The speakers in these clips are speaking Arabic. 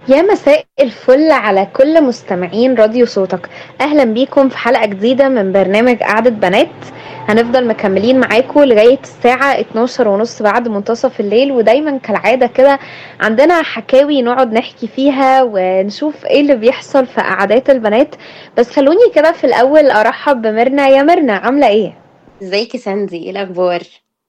يا مساء الفل على كل مستمعين راديو صوتك. اهلا بيكم في حلقة جديدة من برنامج قعدة بنات. هنفضل مكملين معاكم لغاية الساعة 12 ونص بعد منتصف الليل، ودايما كالعادة كده عندنا حكاوي نقعد نحكي فيها ونشوف ايه اللي بيحصل في قعدات البنات. بس خلوني كده في الاول ارحب بميرنا. يا ميرنا، عاملة ايه؟ ازيك يا ساندي؟ ايه الاخبار؟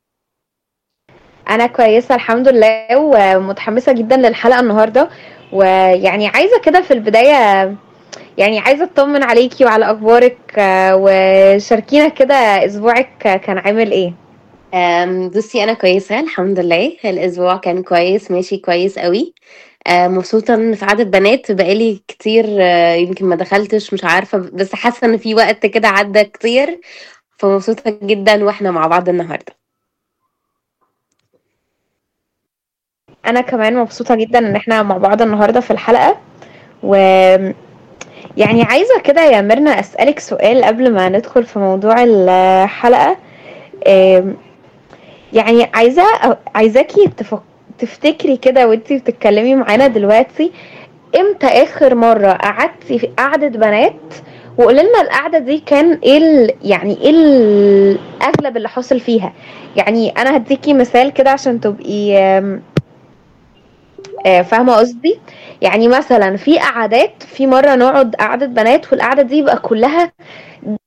انا كويسه الحمد لله، ومتحمسه جدا للحلقه النهارده. ويعني عايزه كده في البدايه، يعني عايزه اطمن عليكي وعلى اخبارك، وشاركينا كده اسبوعك كان عامل ايه؟ بصي، انا كويسه الحمد لله. الاسبوع كان كويس، ماشي كويس قوي. مبسوطه ان في عدد بنات بقالي كتير. يمكن ما دخلتش، مش عارفه، بس حاسه ان في وقت كده عدى كتير. فمبسوطه جدا واحنا مع بعض النهارده. انا كمان مبسوطه جدا ان احنا مع بعض النهارده في الحلقه. و يعني عايزه كده يا ميرنا اسالك سؤال قبل ما ندخل في موضوع الحلقه. آم، يعني عايزاكي تفتكري كده وانتي بتتكلمي معانا دلوقتي، امتى اخر مرة قعدتي في قعدة بنات؟ وقولي لنا القعدة دي كان ايه يعني ايه الاغلب اللي حصل فيها. يعني انا هديكي مثال كده عشان تبقي فاهمة قصدي. يعني مثلا في قعدات، في مرة نقعد قعدة بنات والقعدة دي يبقى كلها